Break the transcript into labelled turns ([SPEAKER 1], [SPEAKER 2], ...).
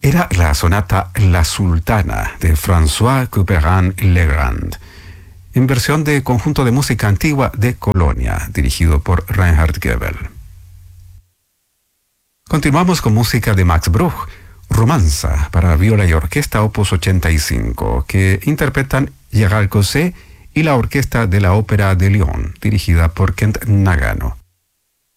[SPEAKER 1] Era la sonata La Sultana de François Couperin-Legrand, en versión de Conjunto de Música Antigua de Colonia, dirigido por Reinhard Goebel. Continuamos con música de Max Bruch, Romanza para viola y orquesta opus 85, que interpretan Gérald Cosset y la orquesta de la Ópera de Lyon, dirigida por Kent Nagano.